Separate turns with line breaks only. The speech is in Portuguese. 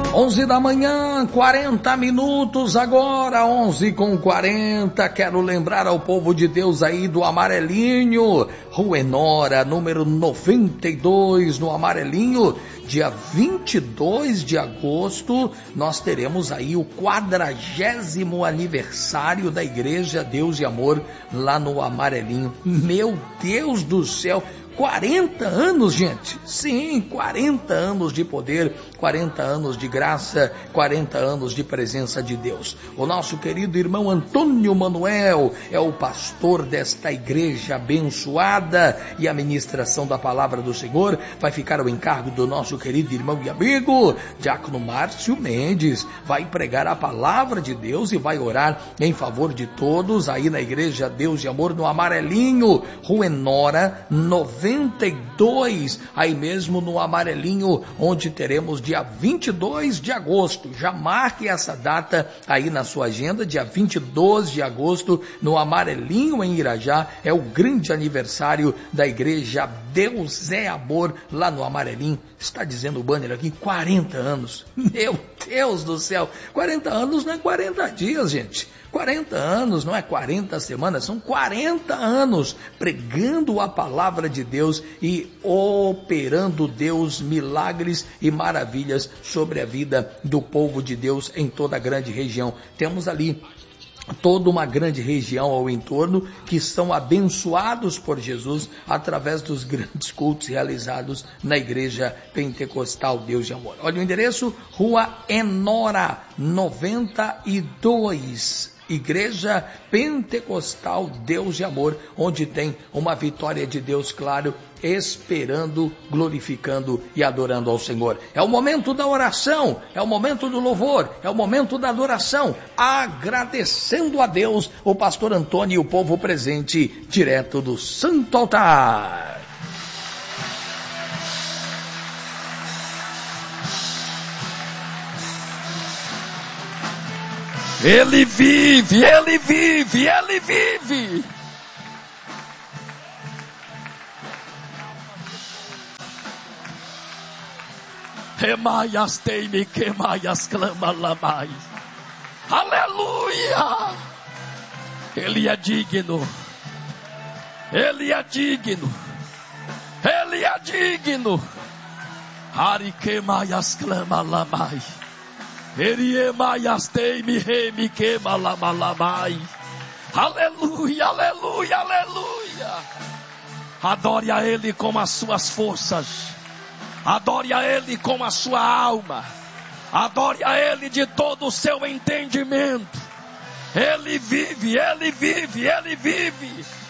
11 da manhã, 40 minutos agora, 11h40. Quero lembrar ao povo de Deus aí do Amarelinho, Rua Enora, número 92, no Amarelinho. Dia 22 de agosto, nós teremos aí o 40º aniversário da Igreja Deus e Amor lá no Amarelinho. Meu Deus do céu! 40 anos, gente. Sim, 40 anos de poder, 40 anos de graça, 40 anos de presença de Deus. O nosso querido irmão Antônio Manuel é o pastor desta igreja abençoada, e a ministração da palavra do Senhor vai ficar ao encargo do nosso querido irmão e amigo Diácono Márcio Mendes. Vai pregar a palavra de Deus e vai orar em favor de todos aí na Igreja Deus e Amor no Amarelinho, Rua Enora 92, aí mesmo no Amarelinho, onde teremos dia 22 de agosto. Já marque essa data aí na sua agenda, dia 22 de agosto, no Amarelinho em Irajá, é o grande aniversário da Igreja Deus é Amor, lá no Amarelinho. Está dizendo o banner aqui, 40 anos. Meu Deus do céu, 40 anos não é 40 dias, gente. 40 anos, não é 40 semanas, são 40 anos pregando a palavra de Deus e operando Deus milagres e maravilhas sobre a vida do povo de Deus em toda a grande região. Temos ali toda uma grande região ao entorno que são abençoados por Jesus através dos grandes cultos realizados na Igreja Pentecostal Deus de Amor. Olha o endereço, Rua Enora 92. Igreja Pentecostal Deus de Amor, onde tem uma vitória de Deus, claro, esperando, glorificando e adorando ao Senhor. É o momento da oração, é o momento do louvor, é o momento da adoração, agradecendo a Deus, o pastor Antônio e o povo presente, direto do Santo Altar.
Ele vive, Ele vive, Ele vive. Remaias teime, queimaias clama lamai. Aleluia! Ele é digno. Ele é digno. Ele é digno. Ari queimaias clama lamai. Aleluia, aleluia, aleluia. Adore a Ele com as suas forças. Adore a Ele com a sua alma. Adore a Ele de todo o seu entendimento. Ele vive, Ele vive, Ele vive.